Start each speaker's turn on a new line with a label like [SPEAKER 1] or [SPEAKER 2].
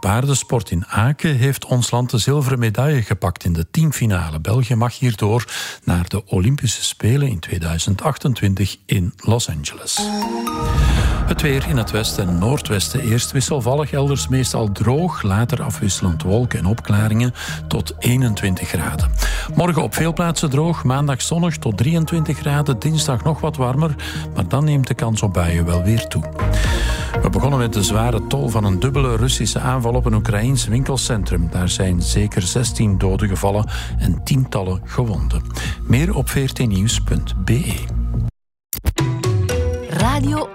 [SPEAKER 1] paardensport in Aken heeft ons land de zilveren medaille gepakt in de teamfinale. België mag hierdoor naar de Olympische Spelen in 2028 in Los Angeles. Het weer in het westen en noordwesten. Eerst wisselvallig, elders meestal droog. Later afwisselend wolken en opklaringen tot 21 graden. Morgen op veel plaatsen droog. Maandag zonnig tot 23 graden. Dinsdag nog wat warmer. Maar dan neemt de kans op buien wel weer toe. We begonnen met de zware tol van een dubbele Russische aanval op een Oekraïens winkelcentrum. Daar zijn zeker 16 doden gevallen en tientallen gewonden. Meer op vrtnieuws.be.
[SPEAKER 2] Radio